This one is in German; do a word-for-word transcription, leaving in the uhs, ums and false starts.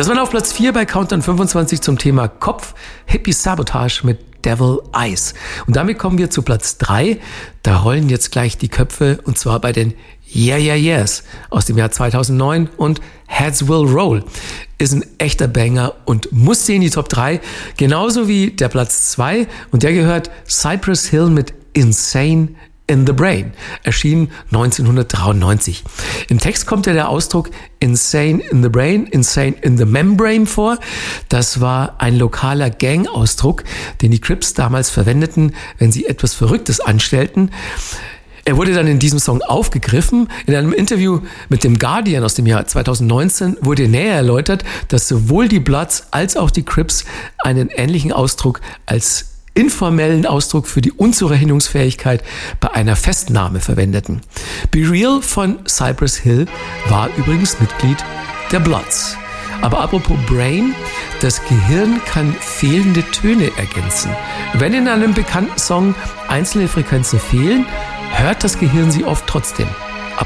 Das war auf Platz vier bei Countdown fünfundzwanzig zum Thema Kopf, Hippie Sabotage mit Devil Eyes. Und damit kommen wir zu Platz drei. Da rollen jetzt gleich die Köpfe, und zwar bei den Yeah Yeah Yeahs aus dem Jahr zweitausendneun und Heads Will Roll. Ist ein echter Banger und muss sie in die Top drei, genauso wie der Platz zwei, und der gehört Cypress Hill mit Insane in the Brain, erschien neunzehnhundertdreiundneunzig. Im Text kommt ja der Ausdruck Insane in the Brain, Insane in the Membrane vor. Das war ein lokaler Gang-Ausdruck, den die Crips damals verwendeten, wenn sie etwas Verrücktes anstellten. Er wurde dann in diesem Song aufgegriffen. In einem Interview mit dem Guardian aus dem Jahr zweitausendneunzehn wurde näher erläutert, dass sowohl die Bloods als auch die Crips einen ähnlichen Ausdruck als informellen Ausdruck für die Unzurechnungsfähigkeit bei einer Festnahme verwendeten. Be Real von Cypress Hill war übrigens Mitglied der Bloods. Aber apropos Brain, das Gehirn kann fehlende Töne ergänzen. Wenn in einem bekannten Song einzelne Frequenzen fehlen, hört das Gehirn sie oft trotzdem.